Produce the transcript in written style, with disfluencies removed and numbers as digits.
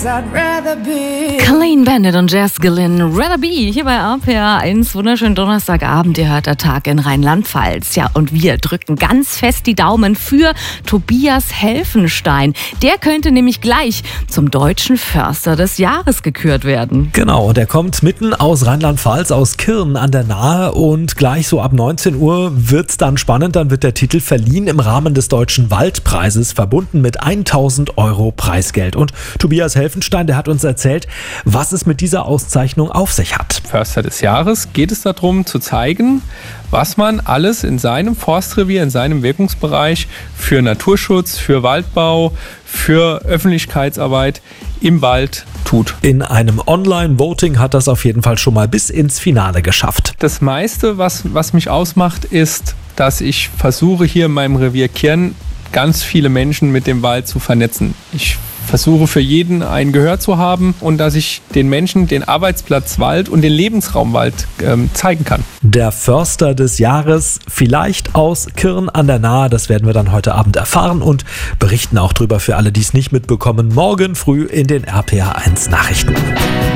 Clean Bandit und Jazz Glynn, Rather Be, hier bei RPR1. Wunderschönen Donnerstagabend, ihr hört der Tag in Rheinland-Pfalz. Ja, und wir drücken ganz fest die Daumen für Tobias Helfenstein. Der könnte nämlich gleich zum deutschen Förster des Jahres gekürt werden. Genau, der kommt mitten aus Rheinland-Pfalz, aus Kirn an der Nahe, und gleich so ab 19 Uhr wird's dann spannend. Dann wird der Titel verliehen im Rahmen des Deutschen Waldpreises, verbunden mit 1.000 € Preisgeld. Und Tobias Helfenstein, der hat uns erzählt, was es mit dieser Auszeichnung auf sich hat. Förster des Jahres geht es darum, zu zeigen, was man alles in seinem Forstrevier, in seinem Wirkungsbereich für Naturschutz, für Waldbau, für Öffentlichkeitsarbeit im Wald tut. In einem Online-Voting hat das auf jeden Fall schon mal bis ins Finale geschafft. Das meiste, was mich ausmacht, ist, dass ich versuche, hier in meinem Revier Kirn ganz viele Menschen mit dem Wald zu vernetzen. Ich versuche für jeden ein Gehör zu haben und dass ich den Menschen den Arbeitsplatz Wald und den Lebensraum Wald zeigen kann. Der Förster des Jahres, vielleicht aus Kirn an der Nahe, das werden wir dann heute Abend erfahren und berichten auch drüber für alle, die es nicht mitbekommen, morgen früh in den RPR1 Nachrichten.